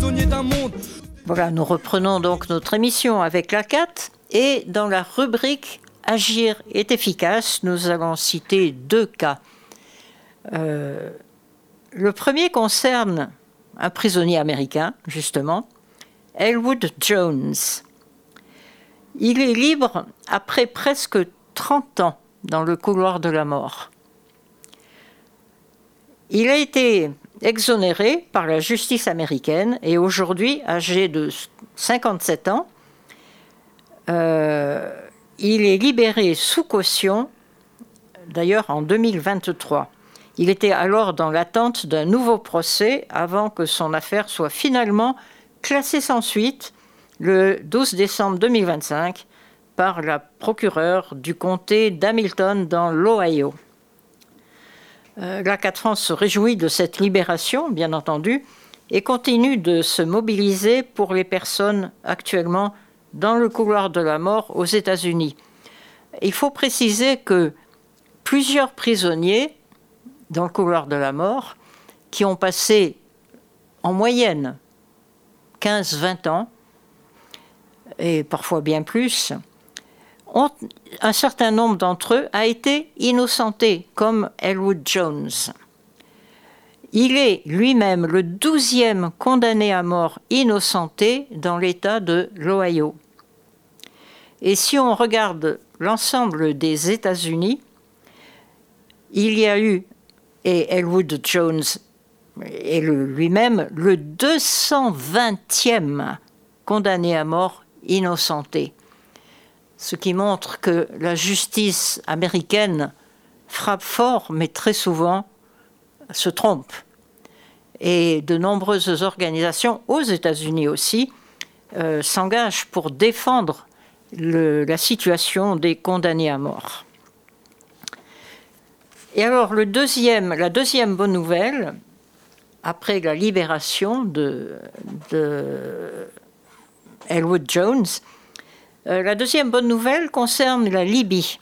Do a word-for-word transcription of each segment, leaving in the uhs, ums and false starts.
prisonnier d'un monde. Voilà, nous reprenons donc notre émission avec la C A T et dans la rubrique Agir est efficace, nous allons citer deux cas. Euh, le premier concerne un prisonnier américain, justement, Elwood Jones. Il est libre après presque trente ans dans le couloir de la mort. Il a été exonéré par la justice américaine et aujourd'hui, âgé de cinquante-sept ans, euh, il est libéré sous caution, d'ailleurs en deux mille vingt-trois. Il était alors dans l'attente d'un nouveau procès avant que son affaire soit finalement classée sans suite le douze décembre deux mille vingt-cinq par la procureure du comté d'Hamilton dans l'Ohio. Euh, la C A T France se réjouit de cette libération, bien entendu, et continue de se mobiliser pour les personnes actuellement dans le couloir de la mort aux États-Unis. Il faut préciser que plusieurs prisonniers dans le couloir de la mort, qui ont passé en moyenne quinze à vingt ans, et parfois bien plus, ont, un certain nombre d'entre eux a été innocenté, comme Elwood Jones. Il est lui-même le douzième condamné à mort innocenté dans l'État de l'Ohio. Et si on regarde l'ensemble des États-Unis, il y a eu, et Elwood Jones est le, lui-même, le deux cent vingtième condamné à mort innocenté. Ce qui montre que la justice américaine frappe fort, mais très souvent se trompe. Et de nombreuses organisations, aux États-Unis aussi, euh, s'engagent pour défendre le, la situation des condamnés à mort. Et alors, le deuxième, la deuxième bonne nouvelle, après la libération de, de Elwood Jones, euh, la deuxième bonne nouvelle concerne la Libye.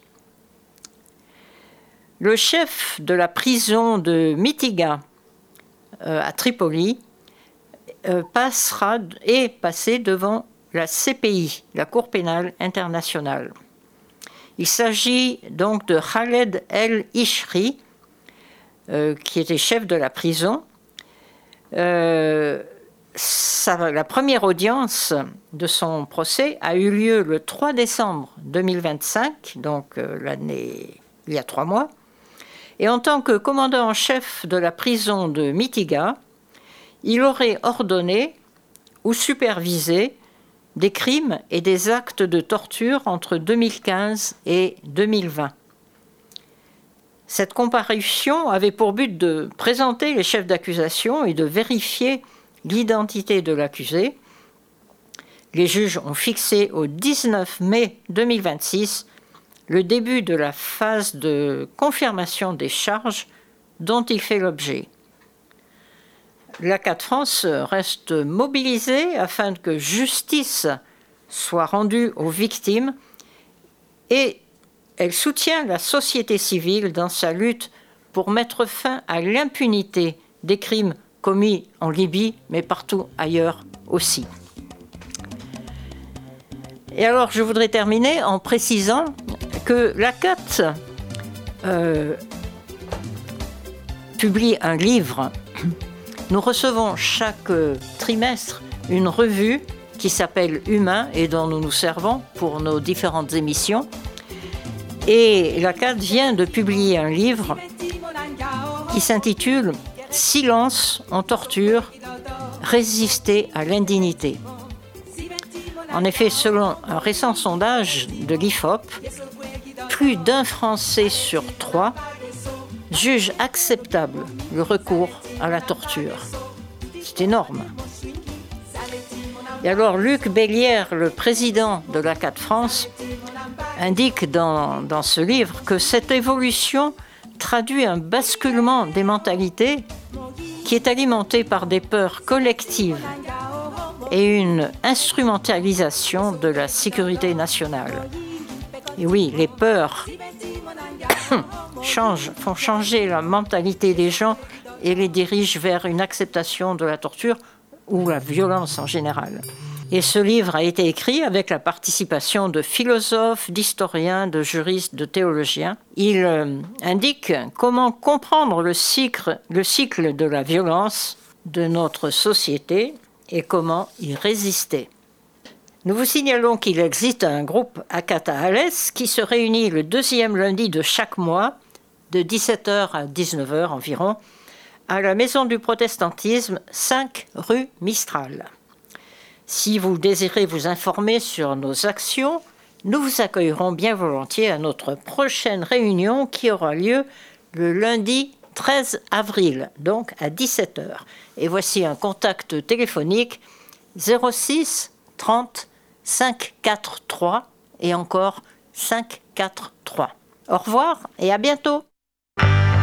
Le chef de la prison de Mitiga euh, à Tripoli euh, passera, est passé devant la C P I, la Cour pénale internationale. Il s'agit donc de Khaled El-Ishri, euh, qui était chef de la prison. Euh, sa, la première audience de son procès a eu lieu le trois décembre deux mille vingt-cinq, donc euh, l'année, il y a trois mois. Et en tant que commandant en chef de la prison de Mitiga, il aurait ordonné ou supervisé des crimes et des actes de torture entre deux mille quinze et deux mille vingt. Cette comparution avait pour but de présenter les chefs d'accusation et de vérifier l'identité de l'accusé. Les juges ont fixé au dix-neuf mai deux mille vingt-six le début de la phase de confirmation des charges dont il fait l'objet. La C A T France reste mobilisée afin que justice soit rendue aux victimes et elle soutient la société civile dans sa lutte pour mettre fin à l'impunité des crimes commis en Libye, mais partout ailleurs aussi. Et alors, je voudrais terminer en précisant que la C A T euh, publie un livre. Nous recevons chaque trimestre une revue qui s'appelle Humain et dont nous nous servons pour nos différentes émissions. Et la C A T vient de publier un livre qui s'intitule « Silence en torture, résister à l'indignité ». En effet, selon un récent sondage de l'I F O P, plus d'un Français sur trois juge acceptable le recours à la torture. C'est énorme. Et alors, Luc Bellière, le président de la C A T France, indique dans, dans ce livre que cette évolution traduit un basculement des mentalités qui est alimenté par des peurs collectives et une instrumentalisation de la sécurité nationale. Et oui, les peurs changent, font changer la mentalité des gens et les dirigent vers une acceptation de la torture ou la violence en général. Et ce livre a été écrit avec la participation de philosophes, d'historiens, de juristes, de théologiens. Il euh, indique comment comprendre le cycle, le cycle de la violence de notre société et comment y résister. Nous vous signalons qu'il existe un groupe Hakata Alès qui se réunit le deuxième lundi de chaque mois, de dix-sept heures à dix-neuf heures environ, à la Maison du Protestantisme, cinq rue Mistral. Si vous désirez vous informer sur nos actions, nous vous accueillerons bien volontiers à notre prochaine réunion qui aura lieu le lundi treize avril, donc à dix-sept heures. Et voici un contact téléphonique zéro six trente cinq quatre trois et encore cinq quatre trois. Au revoir et à bientôt.